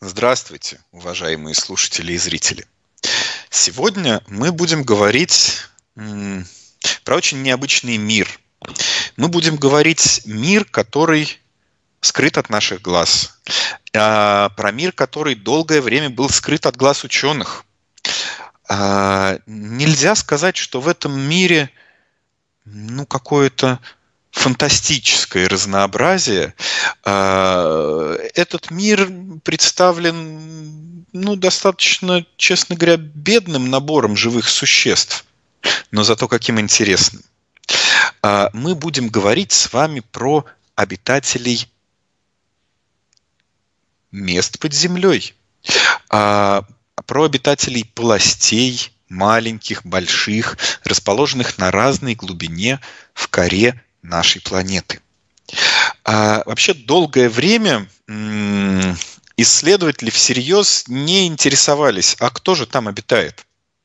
Здравствуйте, уважаемые слушатели и зрители. Сегодня мы будем говорить про очень необычный мир. Мы будем говорить мир, который скрыт от наших глаз. Про мир, который долгое время был скрыт от глаз ученых. Нельзя сказать, что в этом мире какое-то фантастическое разнообразие. Этот мир представлен, достаточно, честно говоря, бедным набором живых существ, но зато каким интересным. Мы будем говорить с вами про обитателей мест под землей, про обитателей полостей, маленьких, больших, расположенных на разной глубине в коре нашей планеты. Вообще долгое время исследователи всерьез не интересовались, а кто же там обитает.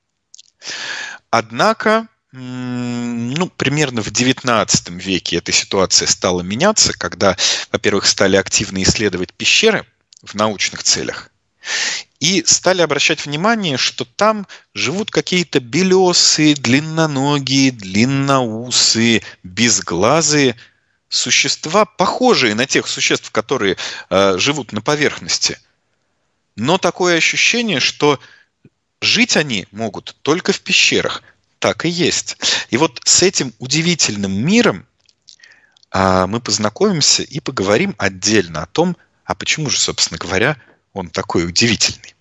Однако, примерно в XIX веке эта ситуация стала меняться, когда, во-первых, стали активно исследовать пещеры в научных целях, и стали обращать внимание, что там живут какие-то белесые, длинноногие, длинноусые, безглазые существа, похожие на тех существ, которые живут на поверхности. Но такое ощущение, что жить они могут только в пещерах. Так и есть. И вот с этим удивительным миром мы познакомимся и поговорим отдельно о том, а почему же, собственно говоря, он такой удивительный.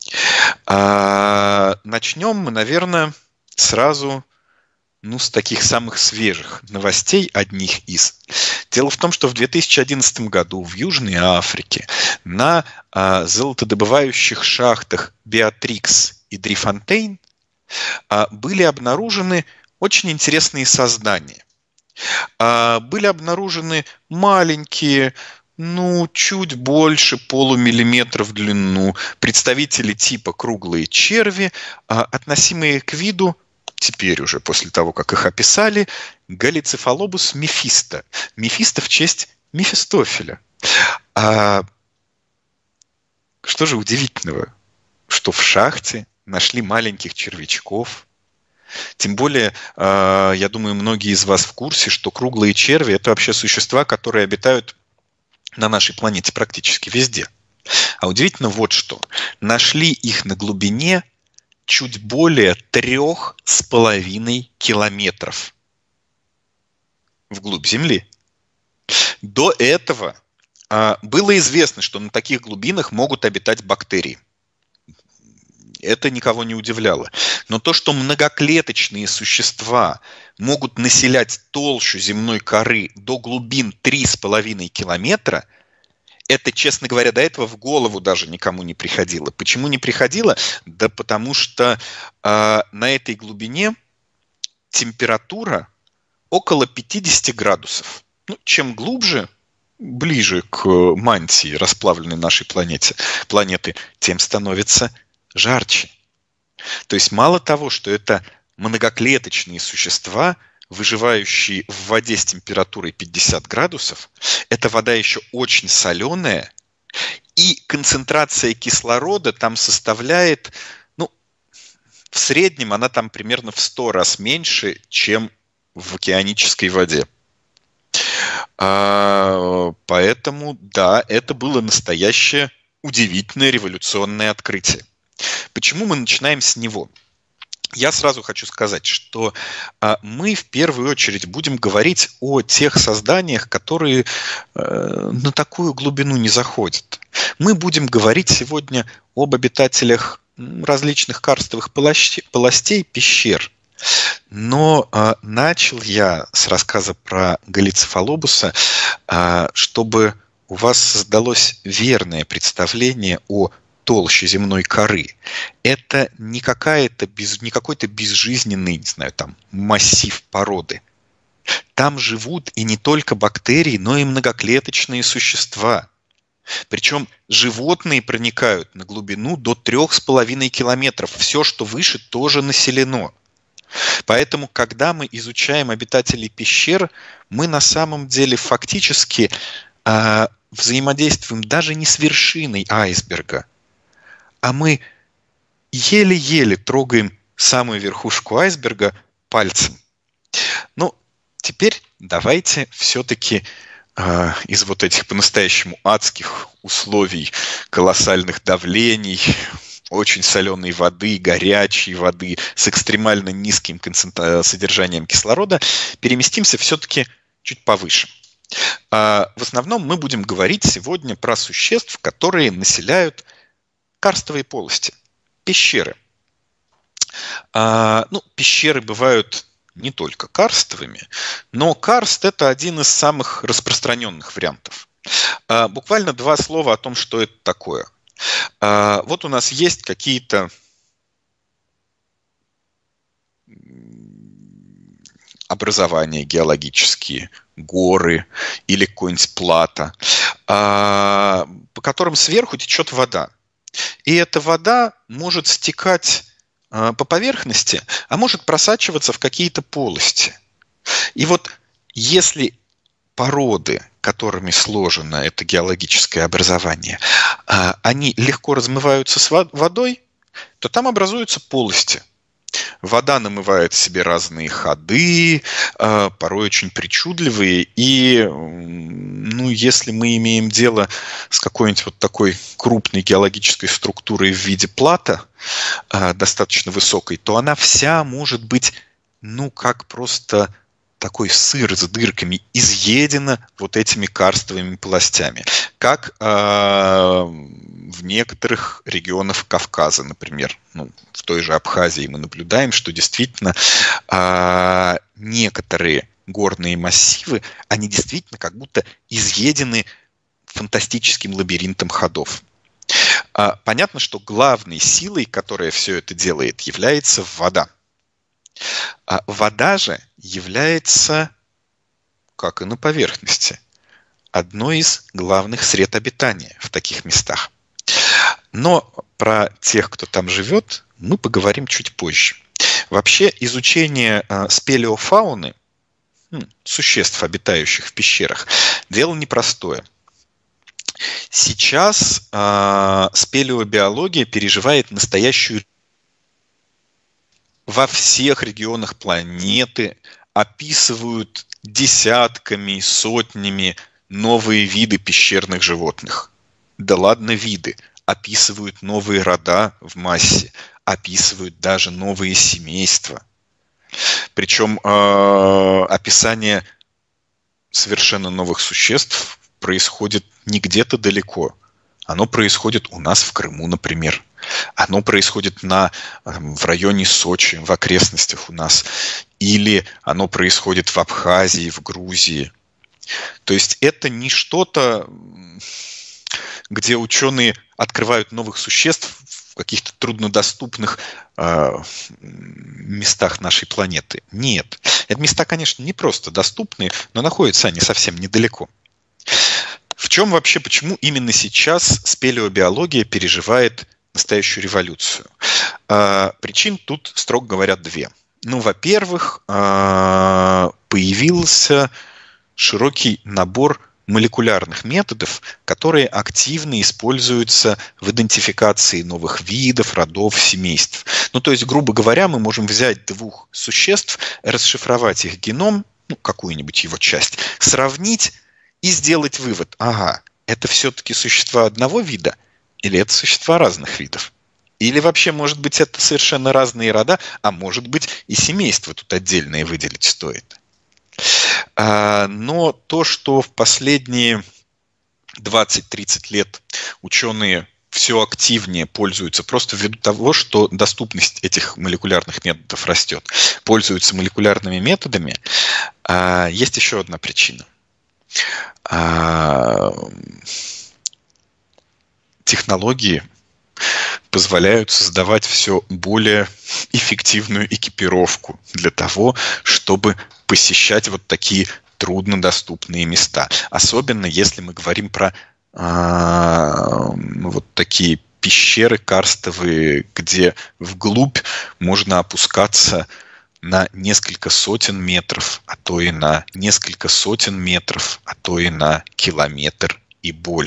Начнем мы, наверное, сразу с таких самых свежих новостей, одних из. Дело в том, что в 2011 году в Южной Африке на золотодобывающих шахтах Беатрикс и Дрифонтейн были обнаружены очень интересные создания. Были обнаружены маленькие, чуть больше полумиллиметра в длину, представители типа круглые черви, относимые к виду, теперь уже после того, как их описали, Галлицефалобус мефисто. Мефисто в честь Мефистофеля. Что же удивительного, что в шахте нашли маленьких червячков. Тем более, я думаю, многие из вас в курсе, что круглые черви – это вообще существа, которые обитают на нашей планете практически везде. А удивительно вот что. Нашли их на глубине чуть более 3,5 километров вглубь Земли. До этого было известно, что на таких глубинах могут обитать бактерии. Это никого не удивляло. Но то, что многоклеточные существа могут населять толщу земной коры до глубин 3,5 километра, это, честно говоря, до этого в голову даже никому не приходило. Почему не приходило? Да потому что на этой глубине температура около 50 градусов. Чем глубже, ближе к мантии, расплавленной нашей планеты, тем становится жарче. То есть мало того, что это многоклеточные существа, выживающие в воде с температурой 50 градусов, эта вода еще очень соленая, и концентрация кислорода там составляет, в среднем она там примерно в 100 раз меньше, чем в океанической воде. Поэтому, да, это было настоящее удивительное революционное открытие. Почему мы начинаем с него? Я сразу хочу сказать, что мы в первую очередь будем говорить о тех созданиях, которые на такую глубину не заходят. Мы будем говорить сегодня об обитателях различных карстовых полостей, пещер. Но начал я с рассказа про Галлицефалобуса, чтобы у вас создалось верное представление о толще земной коры. Это не какой-то безжизненный, массив породы. Там живут и не только бактерии, но и многоклеточные существа. Причем животные проникают на глубину до 3,5 километров. Все, что выше, тоже населено. Поэтому, когда мы изучаем обитателей пещер, мы на самом деле фактически взаимодействуем даже не с вершиной айсберга, а мы еле-еле трогаем самую верхушку айсберга пальцем. Ну, теперь давайте все-таки из вот этих по-настоящему адских условий, колоссальных давлений, очень соленой воды, горячей воды с экстремально низким содержанием кислорода переместимся все-таки чуть повыше. В основном мы будем говорить сегодня про существ, которые населяют карстовые полости, пещеры. Пещеры бывают не только карстовыми, но карст – это один из самых распространенных вариантов. Буквально два слова о том, что это такое. Вот у нас есть какие-то образования геологические, горы или какой-нибудь плато, по которым сверху течет вода. И эта вода может стекать по поверхности, а может просачиваться в какие-то полости. И вот если породы, которыми сложено это геологическое образование, они легко размываются с водой, то там образуются полости. Вода намывает себе разные ходы, порой очень причудливые. И если мы имеем дело с какой-нибудь вот такой крупной геологической структурой в виде плато, достаточно высокой, то она вся может быть, как просто такой сыр с дырками, изъедена вот этими карстовыми полостями. Как в некоторых регионах Кавказа, например, в той же Абхазии мы наблюдаем, что действительно некоторые горные массивы, они действительно как будто изъедены фантастическим лабиринтом ходов. Понятно, что главной силой, которая все это делает, является вода. Вода же является, как и на поверхности, одной из главных сред обитания в таких местах. Но про тех, кто там живет, мы поговорим чуть позже. Вообще изучение спелеофауны, существ, обитающих в пещерах, дело непростое. Сейчас спелеобиология переживает настоящую... Во всех регионах планеты описывают десятками, сотнями новые виды пещерных животных. Да ладно виды, описывают новые рода в массе, описывают даже новые семейства. Причем описание совершенно новых существ происходит не где-то далеко. Оно происходит у нас в Крыму, например. Оно происходит в районе Сочи, в окрестностях у нас. Или оно происходит в Абхазии, в Грузии. То есть это не что-то, где ученые открывают новых существ в каких-то труднодоступных местах нашей планеты. Нет. Это места, конечно, не просто доступные, но находятся они совсем недалеко. В чем вообще, почему именно сейчас спелеобиология переживает настоящую революцию? Причин тут, строго говоря, две. Во-первых, появился широкий набор молекулярных методов, которые активно используются в идентификации новых видов, родов, семейств. То есть, грубо говоря, мы можем взять двух существ, расшифровать их геном, какую-нибудь его часть, сравнить и сделать вывод. Ага, это все-таки существа одного вида или это существа разных видов? Или вообще, может быть, это совершенно разные рода, а может быть и семейства тут отдельные выделить стоит. Но то, что в последние 20-30 лет ученые все активнее пользуются, просто ввиду того, что доступность этих молекулярных методов растет, пользуются молекулярными методами, есть еще одна причина. Технологии позволяют создавать все более эффективную экипировку для того, чтобы посещать вот такие труднодоступные места. Особенно если мы говорим про вот такие пещеры карстовые, где вглубь можно опускаться на несколько сотен метров, а то и на несколько сотен метров, а то и на километр и боль.